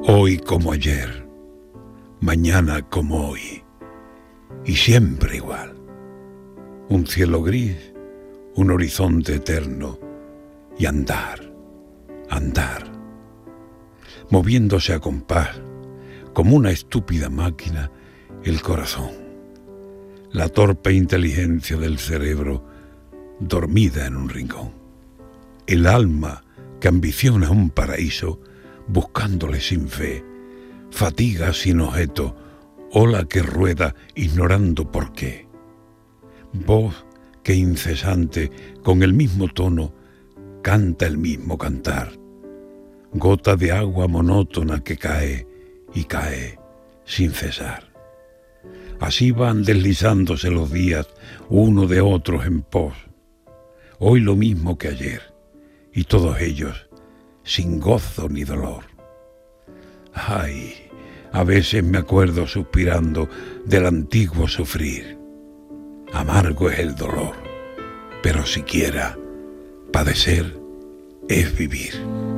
Hoy como ayer, mañana como hoy, y siempre igual. Un cielo gris, un horizonte eterno, y andar, andar, moviéndose a compás, como una estúpida máquina, el corazón, la torpe inteligencia del cerebro dormida en un rincón, el alma que ambiciona un paraíso buscándole sin fe, fatiga sin objeto, ola que rueda ignorando por qué, voz que incesante con el mismo tono canta el mismo cantar, gota de agua monótona que cae y cae sin cesar. Así van deslizándose los días uno de otros en pos, hoy lo mismo que ayer, y todos ellos sin gozo ni dolor. Ay, a veces me acuerdo suspirando del antiguo sufrir. Amargo es el dolor, pero siquiera padecer es vivir.